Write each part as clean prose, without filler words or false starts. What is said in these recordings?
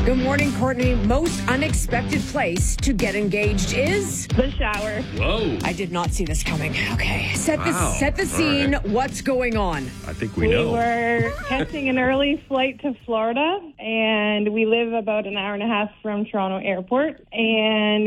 Good morning, Courtney. Most unexpected place to get engaged is? The shower. Whoa. I did not see this coming. Okay. Set the All scene. right. What's going on? I think we We know. were catching an early flight to Florida, and we live about an hour and a half from Toronto Airport. And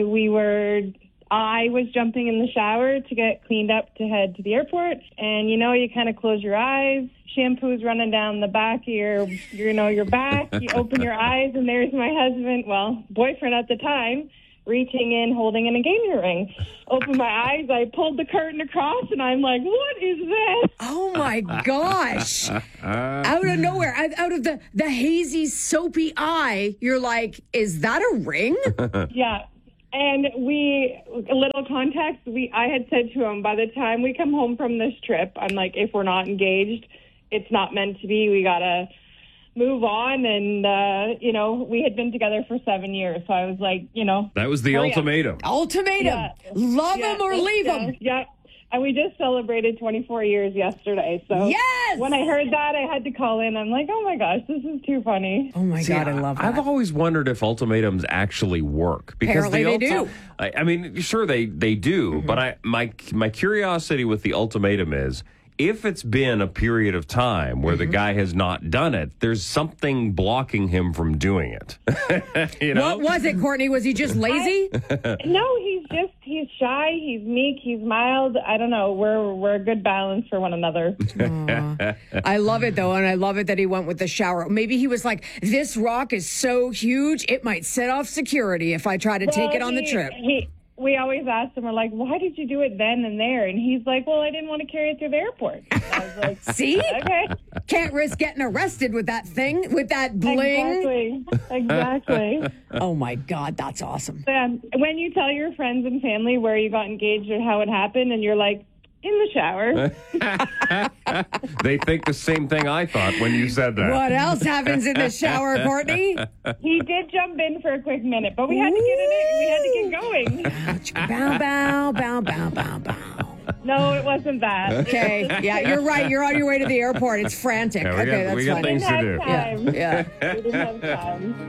I was jumping in the shower to get cleaned up to head to the airport. And, you kind of close your eyes. Shampoo's running down the back of your back. You open your eyes, and there's my husband, boyfriend at the time, reaching in, holding an engagement ring. Open my eyes, I pulled the curtain across, and I'm like, what is this? Oh, my gosh. Out of nowhere, out of the hazy, soapy eye, you're like, is that a ring? Yeah. And a little context, I had said to him, by the time we come home from this trip, I'm like, if we're not engaged, it's not meant to be. We got to move on. And, we had been together for 7 years. So I was like, That was the ultimatum. Ultimatum. Yeah. Love him or leave him. Yeah. And we just celebrated 24 years yesterday. So Yes! when I heard that, I had to call in. I'm like, oh, my gosh, this is too funny. Oh, my God, I love that. I've always wondered if ultimatums actually work. Because Apparently they do. I mean, sure, they do. Mm-hmm. But my curiosity with the ultimatum is, if it's been a period of time where the guy has not done it, there's something blocking him from doing it. What was it, Courtney? Was he just lazy? No, he's shy, he's meek, he's mild. I don't know. We're a good balance for one another. I love it, though, and I love it that he went with the shower. Maybe he was like, this rock is so huge, it might set off security if I try to take it on the trip. We always ask him, we're like, why did you do it then and there? And he's like, well, I didn't want to carry it through the airport. And I was like, See? okay. Can't risk getting arrested with that thing, with that bling. Exactly. Oh, my God, that's awesome. When you tell your friends and family where you got engaged or how it happened, and you're like, in the shower. They think the same thing I thought when you said that. What else happens in the shower, Courtney? He did jump in for a quick minute, but we had to get in it. We had to get going. Bow, bow, bow, bow, bow, bow. No, it wasn't that. Okay, yeah, you're right. You're on your way to the airport. It's frantic. Yeah, okay, that's we got fine. things to do. Time. Yeah. We didn't have time.